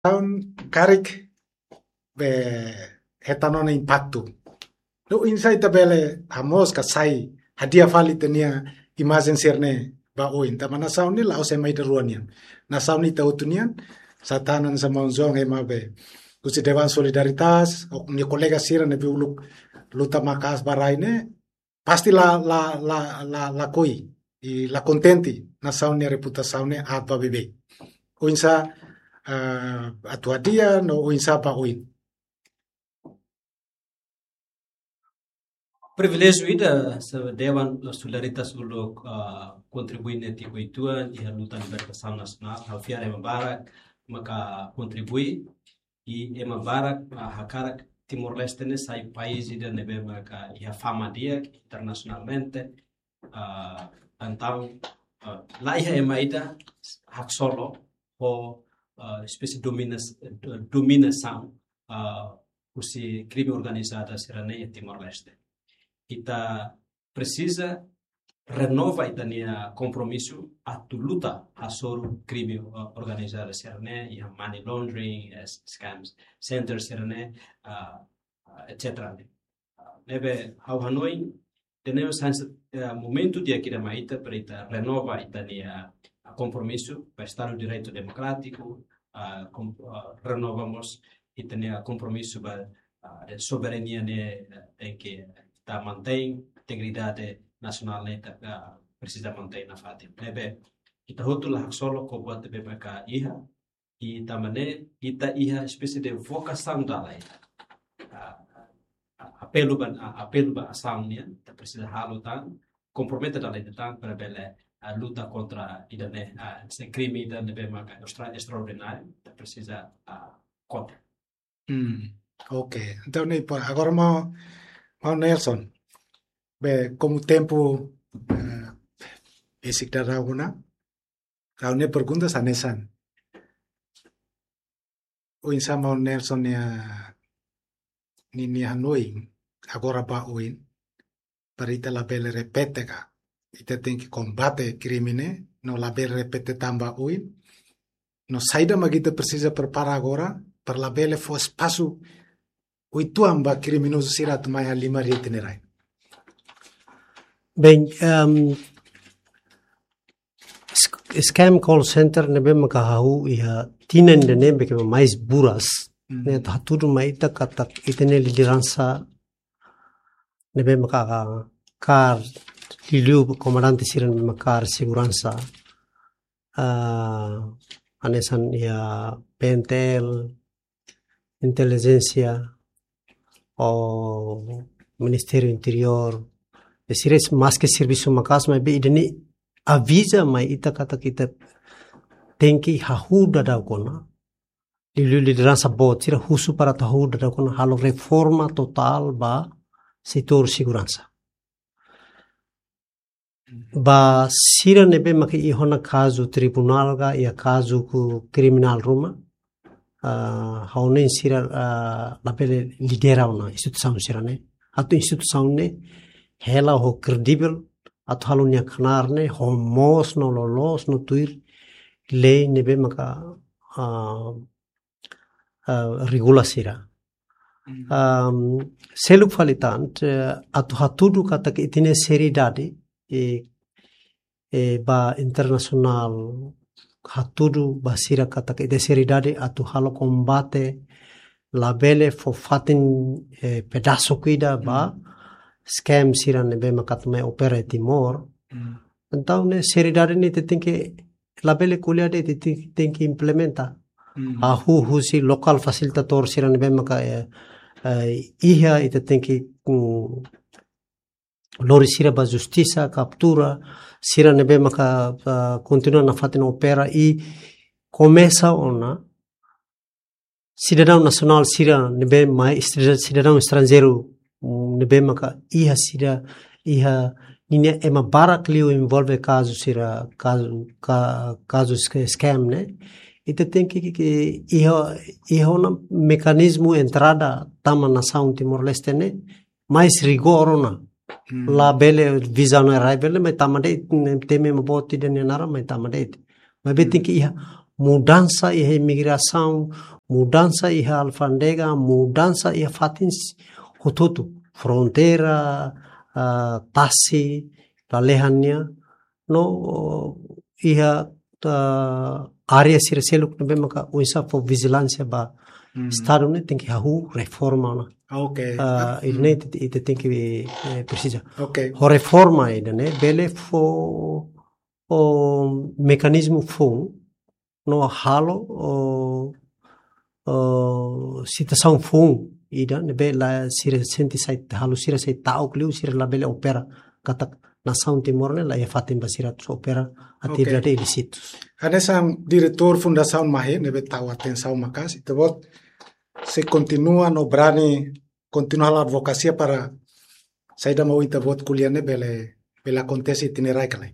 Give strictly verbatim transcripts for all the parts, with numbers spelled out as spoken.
Tahun karik be hetanona impacto. No insai tabele hamos kasai hadia fali tenia imagen serne ba oin ta mana sauni la ose mai deruanian. Na sauni tautunian satanan sa monzong e mabe. Kusi dewan solidaritas ok ni kolega sira ne biuluk luta makas baraine pasti la la la la la koi i la contenti na sauni reputasaune apa bebe. Oinsa uh, atua dia no oinsa pa oin. Privilégio ida sa Dewan Solidaritas uluk uh, kontribui neti koituan i luta libertação nacional Alfiar Ema Barak maka kontribui i Ema Barak uh, hakarak Timor Leste ne sai país ida nebe maka i fama dia internacionalmente uh, então uh, lá ia Ema ida hak solo ho uh, espécie de dominação uh, usi crime organizada serane em Timor Leste. Kita precisa renova itania compromisso a tu luta a sobre crime organizado serane e money laundering, scams, centers serane, uh, uh, et cetera. Nebe how Hanoi tenemos uh, momento dia que maita para ita renova itania compromisso para estar no direito democrático, uh, com, uh, renovamos itania compromisso para uh, soberania ne em que ta mantém integridade nacional neta uh, precisa manter na fatin. Nebe kita hotula solo ko buat bebe ka iha i tamane ita iha espécie de vocação da lei. Uh, apelo ban uh, apelo ba ação nia ta precisa halo tan compromete da lei tan para bele a luta contra idane uh, esse crime da nebe maka extra extraordinário ta precisa uh, contra. Hmm. Okay. Então nem agora mau mau Nelson. Be como tempo uh, esse que dá alguma a une perguntas a Nesan. O insama o Nelson ya ni ni Hanoi agora ba oin para ita la belle repete ka ita tem que combate crimine no la belle repete tamba oin no saída magita precisa preparar agora para la belle fo espaço oito amba criminoso será tomar a lima retenerai. Bem, um, scam call center nebe makahahu ia tinan de nebe que mais buras mm. ne ta tudo mai ta kata itene liderança nebe makaka car liu comandante siran makar segurança uh, anesan ia pentel inteligência o Ministério Interior Sires mais que serviço makas mas be ideni avisa mai ita kata kita tem que hahuda da kona lilu liderança bot sira husu para tahuda da kona halo reforma total ba setor segurança ba sira nebe maki ihona caso tribunal ga ia caso ku criminal ruma uh, haune sira uh, labele lidera una instituição sira ne atu instituição ne hela ho credível atu halunya khanar ne ho mos no lolos no tuir le nebe maka uh, uh, regula sira um, seluk falitant uh, atu hatudu kata ke itine seriedade e, e ba internacional hatudu ba sira kata ke de seriedade atu halo combate labele fo fatin eh, pedaço cuida ba scam sira nebe makat mai opera Timor mm. Então ne seriedade ne te tem que labele kulia de te tem que implementa mm. A hu hu si local facilitator sira nebe maka eh, eh, iha ite tem que um, lori sira ba justiça captura sira nebe maka uh, continua na fatin opera e começa ona cidadão nacional sira nebe mai cidadão estrangeiro nebe maka iha sira iha ninya ema barak liu envolve caso sira caso ca, caso scam né ite tem que que iha iha um mecanismo entrada tama nação Timor Leste né mais rigor ona hmm. La bele visa no arrival mas tamade teme maboti de nara mas tamade mas be tem que iha mudança e imigração, mudança e alfândega, mudança e fatins, tudo, fronteira, uh, tassi, lalehania, no ia uh, área siraselo que bem maka uisa for vigilância ba Mm. estado né tem que hahu reforma na Okay. uh, ele né ite tem que eh, precisa Okay. ho reforma ele né bele fo o mecanismo fo no halo o o situação fo ida ne be la sira senti sai halo sira sai tau kliu sira la bele opera kata nação Timor né la ia fatem basira opera atividade Okay. ilícitos. Anesam diretor Fundação Mahe, nebe tahu atenção makas, itu bot se continua no brani, continua a advocacia para saída mau itu bot kuliah ne bele bele acontece itinerai kalai.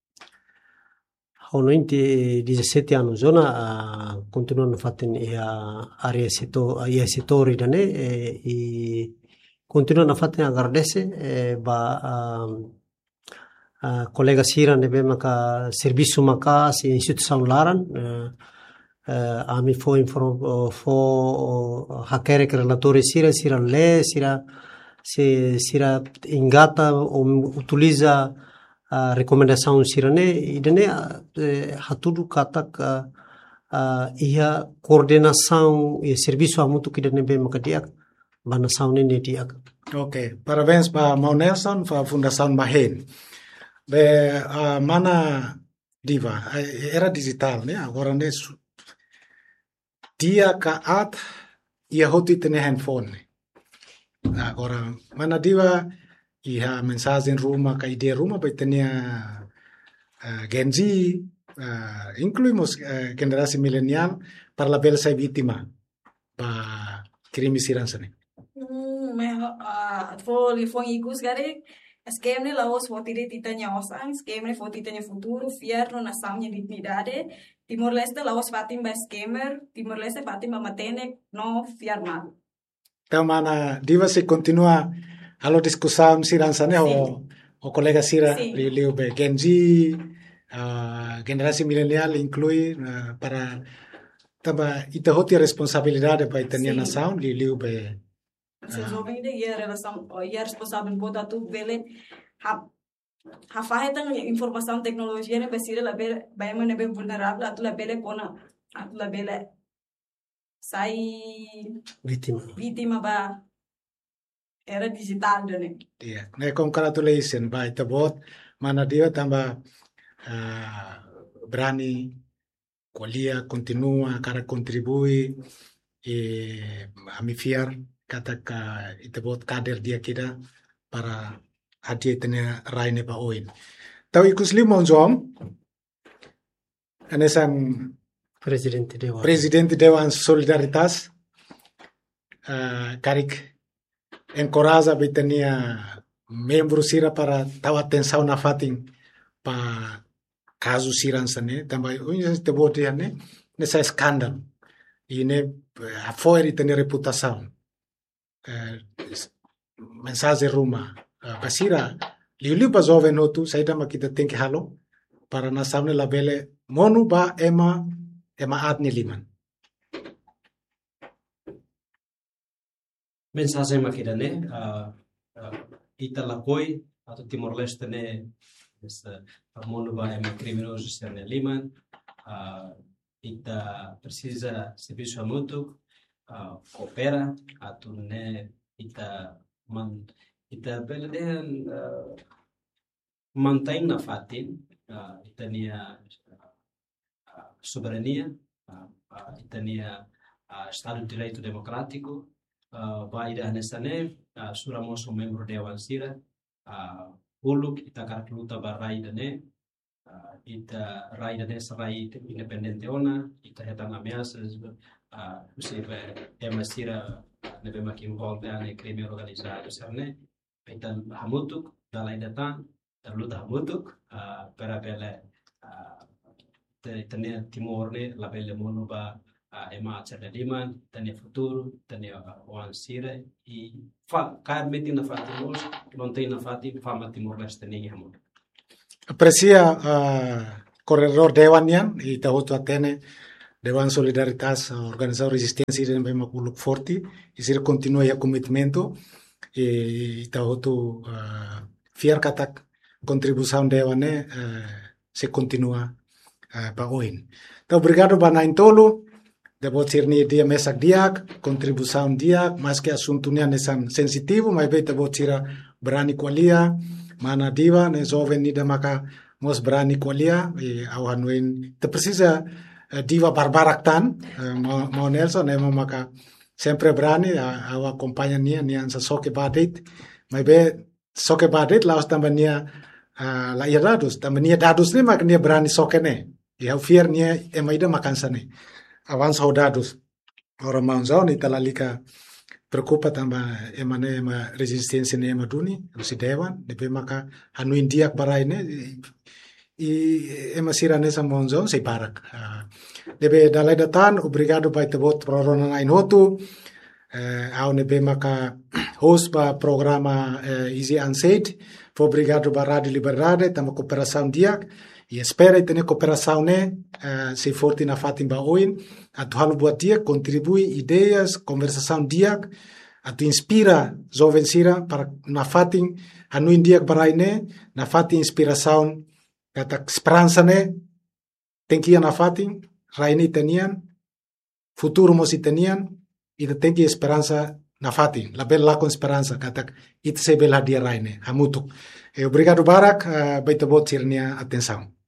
Ho nointe dezessete anos zona uh, continuano fatten ia area setor ia setori dane e, e continuano fatten agradece e ba uh, uh, colega Sira nebe maka serviço maka si instituição laran uh, uh, ami fo inform fo uh, hakere relatore Sira Sira le Sira se Sira ingata ou utiliza a recomendação sirane idane uh, hatudu katak uh, uh, ia coordenação e serviço a muito que dane bem makadiak banação ne diak. Ok, parabéns para Mau Nelson, para a Fundação Mahe. Be uh, mana diva, era digital, né? Agora né dia kaat ia hoti tene handphone. Agora mana diva ia mensagem rumah ka ide rumah vai tenia uh, Gen Z, uh, incluímos uh, generasi milenial para la bela sai vítima pa crime sirança né. Hmm, me ah for for ikus gare esquema la os fotire titanya osang, esquema ne fotitanya futuro, fierno na samnya dignidade, Timor Leste la os fatim ba esquema, Timor Leste fatim ba matene no fiarma. Então mana diva se continua a discussão sirança né o o colega Sira li liu be Gen Z, uh, generasi milenial inclui uh, para tamba ita hoti responsabilidade para itania nação li liu be Se jovem de ia relação ia responsável por tu vele ha ha fahetan informação tecnologia ne besira la bele vai mane be vulnerável atu la bele kona atu la bele sai Vítima. vítima ba era digital né. Iya, né congratulations ba ita bot mana dia tamba uh, berani kuliah continua cara contribui e a mi fiar kata ka ita bot kader dia kita para hadia tene raine ba oin. Tau ikus limon zom anesam Presidente Dewan. Presidente Dewan Solidaritas uh, karik encoraja betania membro Sira para tahu atenção na fatin pa caso sirança né também hoje te bote né nessa escândalo e né a fora tem reputação uh, mensagem ruma uh, basira liu ba jovem notu saída makita tem que halo para na samne labele monu ba ema ema adni liman. Mensagem makida ne uh, uh, ita lakoi atau Timor Leste ne essa mono ba é criminoso ser ne liman uh, ita precisa serviço mútuo uh, coopera atau ne ita man ita belen uh, mantém na fatin uh, ita nia uh, soberania uh, uh, ita nia uh, Estado de Direito Democrático. Uh, vai da nesane uh, suramos um membro de Awansira uh, uluk ita karak luta barai dane uh, ita rai dane sarai independente ona ita hetang ameaças uh, possível é masira nebe mak involve ane crime organizado serne ita hamutuk dalai datang luta hamutuk uh, para bele uh, tene Timor ne la bele mono ba Uh, ema cerda liman, tania futuro, tania wan sira e fa car meti na fatimos, não tem na fatim, fama Timor Leste nem amor. Aprecia uh, corredor Dewan yan, ita hutu atene Dewan Solidaritas, a organização Resistência de Maculuk Forte, e se continua o comitimento e está outro uh, fiar katak contribuição dewan né uh, se continua uh, para hoje. Então obrigado para Tolo, devo ser ni dia mesak diak, contribuição diak, mas que assunto nia nesan sensitivo, mas bem devo ser berani kualia, mana diva ne jovem ni maka mos berani kualia e au hanuin te precisa diva barbarak tan, uh, mau Nelson, emo maka sempre berani, uh, au acompanha nia, nia sa soke badit, mas be soke badit, laos tambah nia, uh, la ia dadus, tambah nia dadus ni mak nia berani soke ne, e au fier nia ema ida makan sa ne, awan sa dadus, orang mau zau ni talalika preocupa tambah ema ne ema resistência ne ema duni, si dewan, depe maka hanuin diak barai ne, e ema sira nessa monzão sei parak uh, debe dalai datan obrigado pai te bot prorona na inotu uh, au nebe maka host pa programa uh, Easy Unsaid foi obrigado ba Radio Liberdade tamo cooperação diak e espera ter cooperação ne uh, se forte na fatin ba oin atu halu buat dia contribui ideias conversação diak atu inspira jovem sira para na fatin hanuin diak barai ne na fatin inspiração kata esperança ne tem que ir na fatin raini tenian futuro mosi tenian e tem que esperança na fatin la bela com esperança kata it se bela dia raine hamutu e obrigado barak uh, baita bot sirnia atenção